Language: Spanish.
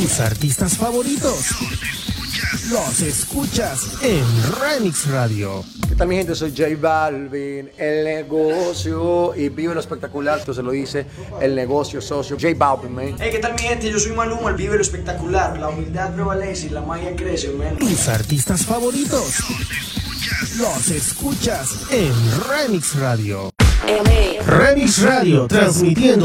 Tus artistas favoritos los escuchas en Remix Radio. ¿Qué tal, mi gente? Soy J Balvin, el negocio, y vive lo espectacular. Esto se lo dice el negocio socio J Balvin, man. Hey, ¿qué tal, mi gente? Yo soy Maluma, el vive lo espectacular. La humildad prevalece y la magia crece, man. Tus artistas favoritos los escuchas en Remix Radio. Remix Radio, transmitiendo